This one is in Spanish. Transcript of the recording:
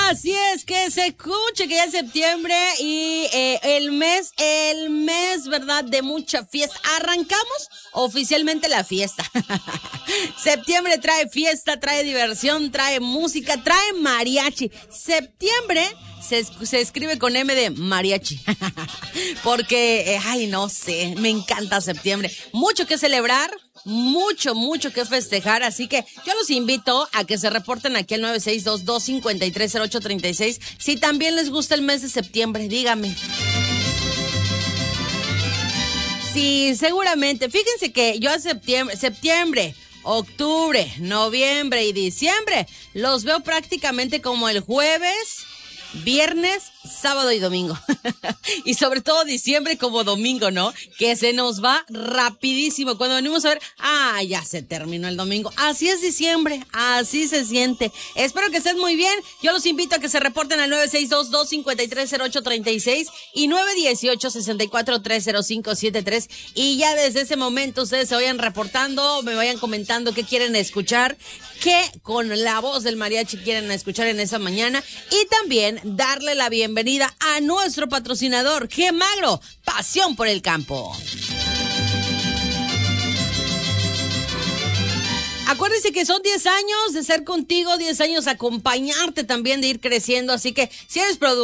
Así es, que se escuche que ya es septiembre y el mes, ¿verdad? De mucha fiesta. Arrancamos oficialmente la fiesta. Septiembre trae fiesta, trae diversión, trae música, trae mariachi. Septiembre se escribe con M de mariachi. Porque, no sé, me encanta septiembre. Mucho que celebrar. Mucho que festejar, así que yo los invito a que se reporten aquí al 9622-530836. Si también les gusta el mes de septiembre, dígame. Sí, seguramente. Fíjense que yo a septiembre, octubre, noviembre y diciembre los veo prácticamente como el jueves, viernes, sábado y domingo. Y sobre todo diciembre como domingo, ¿no? Que se nos va rapidísimo. Cuando venimos a ver, ya se terminó el domingo. Así es diciembre, así se siente. Espero que estén muy bien. Yo los invito a que se reporten al 962-253-0836 y 918-64-30573. Y ya desde ese momento ustedes se vayan reportando, me vayan comentando qué quieren escuchar, qué con la voz del mariachi quieren escuchar en esa mañana. Y también darle la bienvenida a nuestro patrocinador, Gemagro, pasión por el campo. Acuérdense que son 10 años de ser contigo, 10 años acompañarte también, de ir creciendo, así que si eres productor,